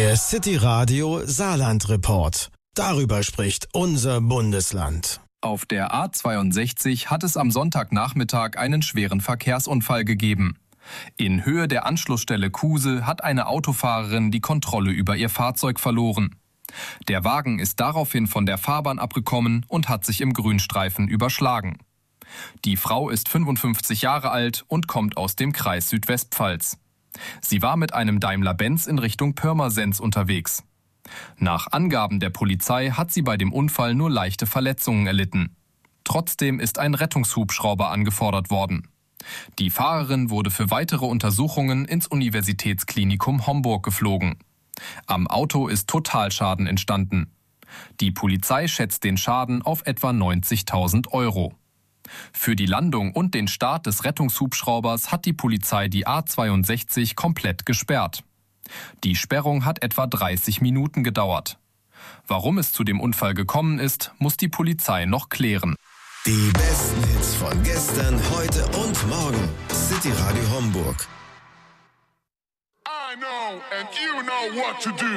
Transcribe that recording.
Der City Radio Saarland Report. Darüber spricht unser Bundesland. Auf der A62 hat es am Sonntagnachmittag einen schweren Verkehrsunfall gegeben. In Höhe der Anschlussstelle Kuse hat eine Autofahrerin die Kontrolle über ihr Fahrzeug verloren. Der Wagen ist daraufhin von der Fahrbahn abgekommen und hat sich im Grünstreifen überschlagen. Die Frau ist 55 Jahre alt und kommt aus dem Kreis Südwestpfalz. Sie war mit einem Daimler-Benz in Richtung Pirmasens unterwegs. Nach Angaben der Polizei hat sie bei dem Unfall nur leichte Verletzungen erlitten. Trotzdem ist ein Rettungshubschrauber angefordert worden. Die Fahrerin wurde für weitere Untersuchungen ins Universitätsklinikum Homburg geflogen. Am Auto ist Totalschaden entstanden. Die Polizei schätzt den Schaden auf etwa 90.000 Euro. Für die Landung und den Start des Rettungshubschraubers hat die Polizei die A62 komplett gesperrt. Die Sperrung hat etwa 30 Minuten gedauert. Warum es zu dem Unfall gekommen ist, muss die Polizei noch klären. Die besten Hits von gestern, heute und morgen. City Radio Homburg. I know and you know what to do.